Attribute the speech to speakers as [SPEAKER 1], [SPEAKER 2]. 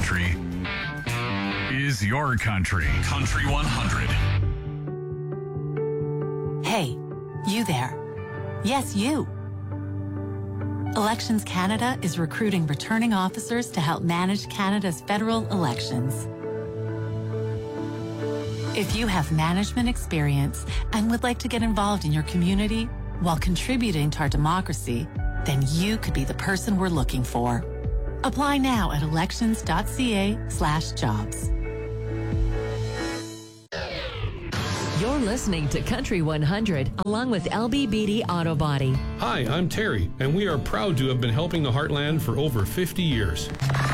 [SPEAKER 1] country is your country. Country 100.
[SPEAKER 2] Hey, you there. Yes, you. Elections Canada is recruiting returning officers to help manage Canada's federal elections. If you have management experience and would like to get involved in your community while contributing to our democracy, then you could be the person we're looking for. Apply now at elections.ca/jobs.
[SPEAKER 3] You're listening to Country 100 along with LB Beatty Auto Body.
[SPEAKER 4] Hi, I'm Terry, and we are proud to have been helping the Heartland for over 50 years.